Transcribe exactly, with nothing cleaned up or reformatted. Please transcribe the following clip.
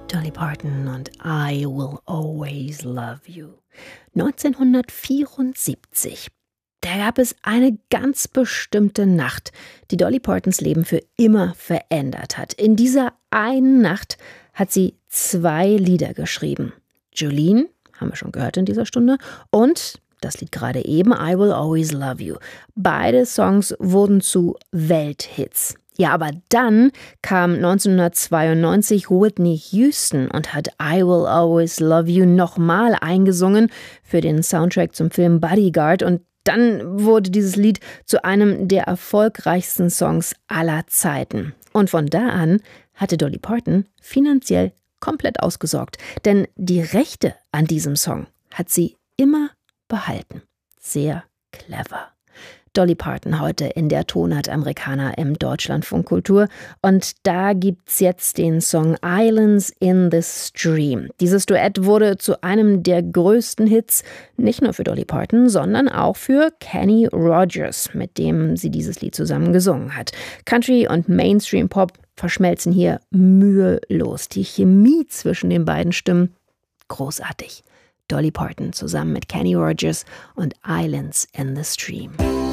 Dolly Parton und I Will Always Love You. neunzehnhundertvierundsiebzig. Da gab es eine ganz bestimmte Nacht, die Dolly Partons Leben für immer verändert hat. In dieser einen Nacht hat sie zwei Lieder geschrieben. Jolene, haben wir schon gehört in dieser Stunde, und das Lied gerade eben, I Will Always Love You. Beide Songs wurden zu Welthits. Ja, aber dann kam neunzehnhundertzweiundneunzig Whitney Houston und hat I Will Always Love You nochmal eingesungen für den Soundtrack zum Film Bodyguard, und dann wurde dieses Lied zu einem der erfolgreichsten Songs aller Zeiten. Und von da an hatte Dolly Parton finanziell komplett ausgesorgt, denn die Rechte an diesem Song hat sie immer behalten. Sehr clever. Dolly Parton heute in der Tonart Americana im Deutschlandfunk Kultur. Und da gibt's jetzt den Song Islands in the Stream. Dieses Duett wurde zu einem der größten Hits, nicht nur für Dolly Parton, sondern auch für Kenny Rogers, mit dem sie dieses Lied zusammen gesungen hat. Country und Mainstream Pop verschmelzen hier mühelos. Die Chemie zwischen den beiden Stimmen, großartig. Dolly Parton zusammen mit Kenny Rogers und Islands in the Stream.